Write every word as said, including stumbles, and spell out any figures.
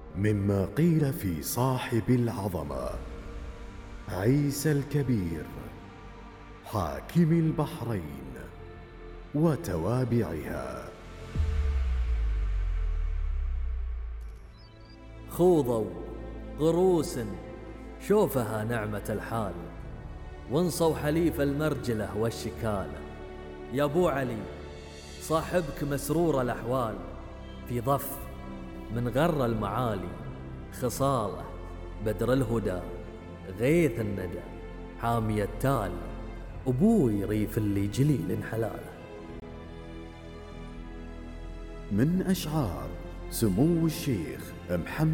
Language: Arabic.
مما قيل في صاحب العظمة عيسى الكبير حاكم البحرين وتوابعها. خوضوا غروس شوفها نعمة الحال، وانصوا حليف المرجلة والشكالة. يا ابو علي صاحبك مسرور الأحوال، في ضف من غر المعالي خصاله بدر الهدى غيث الندى حامي التال، أبوي ريف اللي جليل حلاله. من أشعار سمو الشيخ محمد